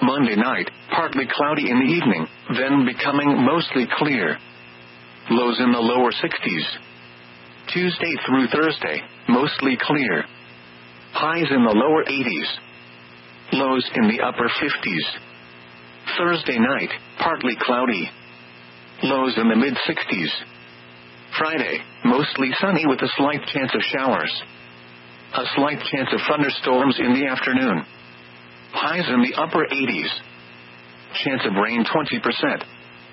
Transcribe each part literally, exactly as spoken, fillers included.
Monday night, partly cloudy in the evening, then becoming mostly clear. Lows in the lower sixties. Tuesday through Thursday, mostly clear. Highs in the lower eighties. Lows in the upper fifties. Thursday night, partly cloudy. Lows in the mid-sixties. Friday, mostly sunny with a slight chance of showers. A slight chance of thunderstorms in the afternoon. Highs in the upper eighties. Chance of rain twenty percent.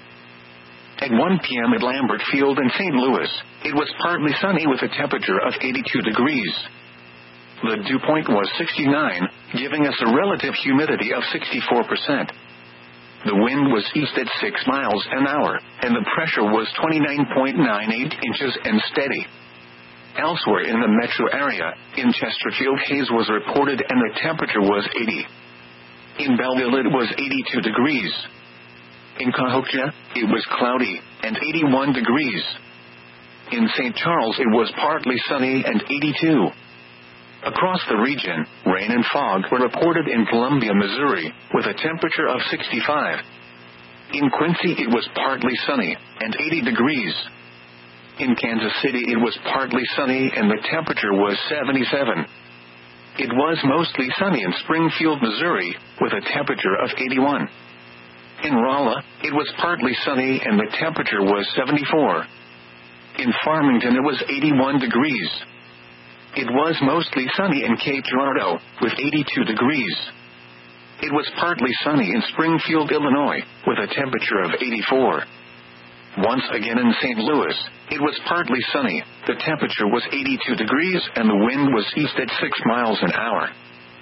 At one p.m. at Lambert Field in Saint Louis, it was partly sunny with a temperature of eighty-two degrees. The dew point was sixty-nine, giving us a relative humidity of sixty-four percent. The wind was east at six miles an hour, and the pressure was twenty-nine point nine eight inches and steady. Elsewhere in the metro area, in Chesterfield haze was reported and the temperature was eighty. In Belleville it was eighty-two degrees. In Cahokia, it was cloudy, and eighty-one degrees. In Saint Charles it was partly sunny and eighty-two. Across the region, rain and fog were reported in Columbia, Missouri, with a temperature of sixty-five. In Quincy it was partly sunny, and eighty degrees. In Kansas City it was partly sunny and the temperature was seventy-seven. It was mostly sunny in Springfield, Missouri, with a temperature of eighty-one. In Rolla, it was partly sunny and the temperature was seventy-four. In Farmington it was eighty-one degrees. It was mostly sunny in Cape Girardeau, with eighty-two degrees. It was partly sunny in Springfield, Illinois, with a temperature of eighty-four. Once again in Saint Louis, it was partly sunny, the temperature was eighty-two degrees and the wind was east at six miles an hour.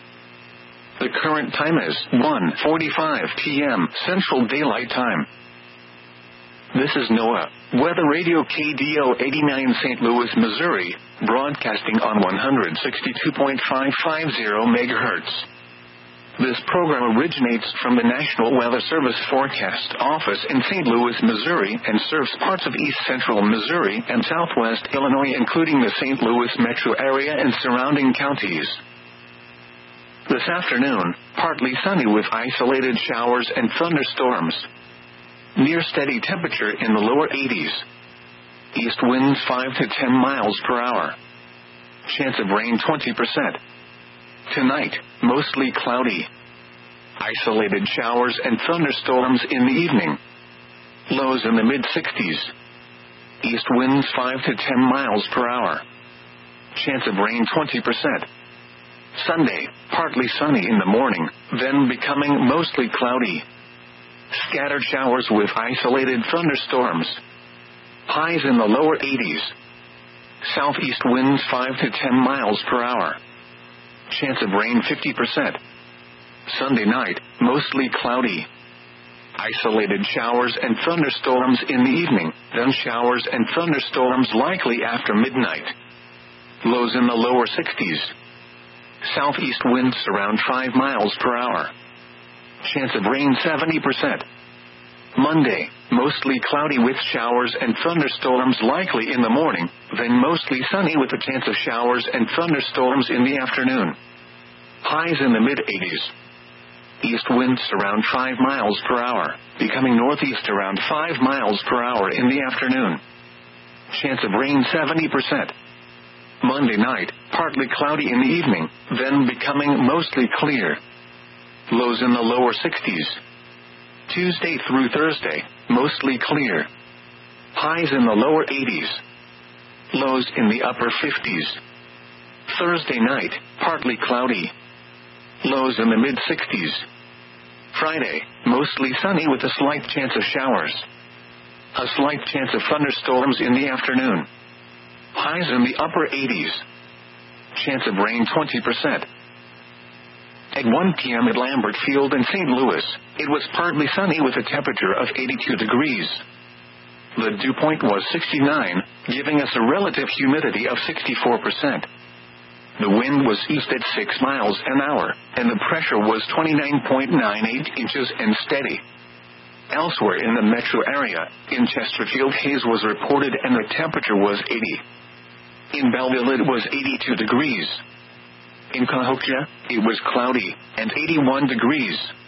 The current time is one forty-five p.m. Central Daylight Time. This is NOAA, Weather Radio K D O eighty-nine Saint Louis, Missouri, broadcasting on one sixty-two point five five zero megahertz. This program originates from the National Weather Service Forecast Office in Saint Louis, Missouri, and serves parts of east central Missouri and southwest Illinois, including the Saint Louis metro area and surrounding counties. This afternoon, partly sunny with isolated showers and thunderstorms. Near steady temperature in the lower eighties. East winds five to ten miles per hour. Chance of rain twenty percent. Tonight, mostly cloudy. Isolated showers and thunderstorms in the evening. Lows in the mid-sixties. East winds five to ten miles per hour. Chance of rain twenty percent. Sunday, partly sunny in the morning, then becoming mostly cloudy. Scattered showers with isolated thunderstorms. Highs in the lower eighties. Southeast winds five to ten miles per hour. Chance of rain fifty percent. Sunday night, mostly cloudy. Isolated showers and thunderstorms in the evening, then showers and thunderstorms likely after midnight. Lows in the lower sixties. Southeast winds around five miles per hour. Chance of rain seventy percent. Monday, mostly cloudy with showers and thunderstorms likely in the morning, then mostly sunny with a chance of showers and thunderstorms in the afternoon. Highs in the mid-eighties. East winds around five miles per hour, becoming northeast around five miles per hour in the afternoon. Chance of rain seventy percent. Monday night, partly cloudy in the evening, then becoming mostly clear. Lows in the lower sixties. Tuesday through Thursday, mostly clear. Highs in the lower eighties. Lows in the upper fifties. Thursday night, partly cloudy. Lows in the mid-sixties. Friday, mostly sunny with a slight chance of showers. A slight chance of thunderstorms in the afternoon. Highs in the upper eighties. Chance of rain twenty percent. At one p.m. at Lambert Field in Saint Louis, it was partly sunny with a temperature of eighty-two degrees. The dew point was sixty-nine, giving us a relative humidity of sixty-four percent. The wind was east at six miles an hour, and the pressure was twenty-nine point nine eight inches and steady. Elsewhere in the metro area, in Chesterfield haze was reported and the temperature was eighty. In Belleville it was eighty-two degrees. In Cahokia, it was cloudy, and eighty-one degrees.